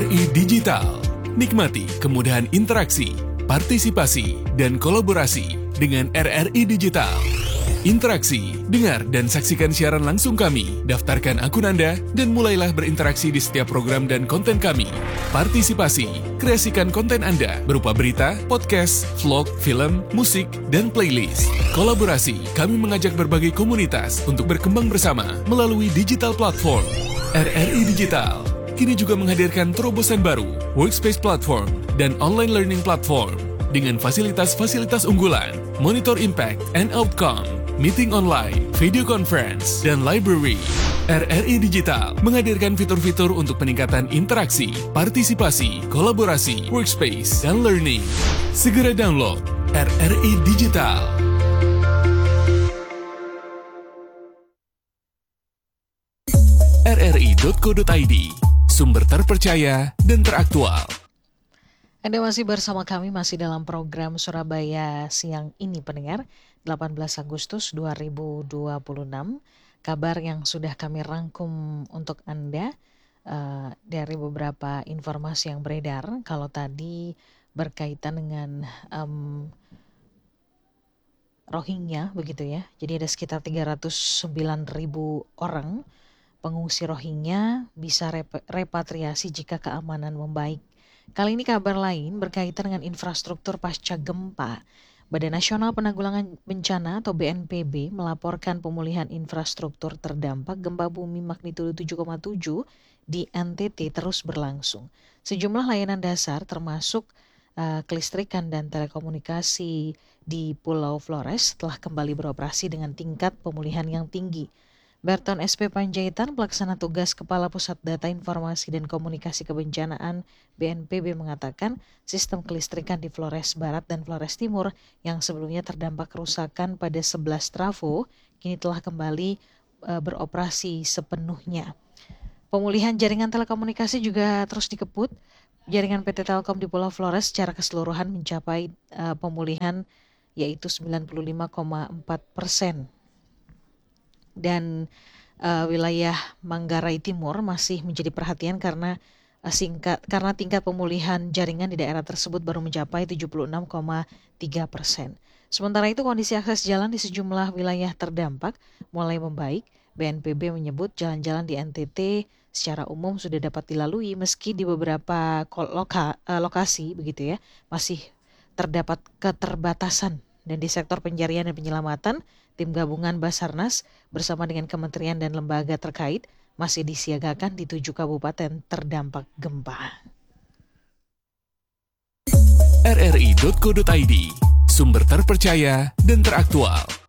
RRI Digital. Nikmati kemudahan interaksi, partisipasi, dan kolaborasi dengan RRI Digital. Interaksi, dengar dan saksikan siaran langsung kami, daftarkan akun Anda, dan mulailah berinteraksi di setiap program dan konten kami. Partisipasi, kreasikan konten Anda berupa berita, podcast, vlog, film, musik, dan playlist. Kolaborasi, kami mengajak berbagai komunitas untuk berkembang bersama melalui digital platform. RRI Digital kini juga menghadirkan terobosan baru, workspace platform, dan online learning platform dengan fasilitas-fasilitas unggulan, monitor impact and outcome, meeting online, video conference, dan library. RRI Digital menghadirkan fitur-fitur untuk peningkatan interaksi, partisipasi, kolaborasi, workspace, dan learning. Segera download RRI Digital. rri.co.id, sumber terpercaya dan teraktual. Anda masih bersama kami, masih dalam program Surabaya Siang ini pendengar, 18 Agustus 2026. Kabar yang sudah kami rangkum untuk Anda dari beberapa informasi yang beredar. Kalau tadi berkaitan dengan Rohingya begitu ya. Jadi ada sekitar 309.000 orang pengungsi Rohingya bisa repatriasi jika keamanan membaik. Kali ini kabar lain berkaitan dengan infrastruktur pasca gempa. Badan Nasional Penanggulangan Bencana atau BNPB melaporkan pemulihan infrastruktur terdampak gempa bumi magnitudo 7,7 di NTT terus berlangsung. Sejumlah layanan dasar termasuk kelistrikan dan telekomunikasi di Pulau Flores telah kembali beroperasi dengan tingkat pemulihan yang tinggi. Berton SP Panjaitan, pelaksana tugas Kepala Pusat Data Informasi dan Komunikasi Kebencanaan BNPB mengatakan sistem kelistrikan di Flores Barat dan Flores Timur yang sebelumnya terdampak kerusakan pada 11 trafo kini telah kembali beroperasi sepenuhnya. Pemulihan jaringan telekomunikasi juga terus dikebut. Jaringan PT Telkom di Pulau Flores secara keseluruhan mencapai pemulihan yaitu 95,4%. Dan wilayah Manggarai Timur masih menjadi perhatian karena tingkat pemulihan jaringan di daerah tersebut baru mencapai 76,3%. Sementara itu kondisi akses jalan di sejumlah wilayah terdampak mulai membaik. BNPB menyebut jalan-jalan di NTT secara umum sudah dapat dilalui meski di beberapa lokasi begitu ya masih terdapat keterbatasan. Dan di sektor pencarian dan penyelamatan, tim gabungan Basarnas bersama dengan kementerian dan lembaga terkait masih disiagakan di 7 kabupaten terdampak gempa. rri.co.id, sumber terpercaya dan teraktual.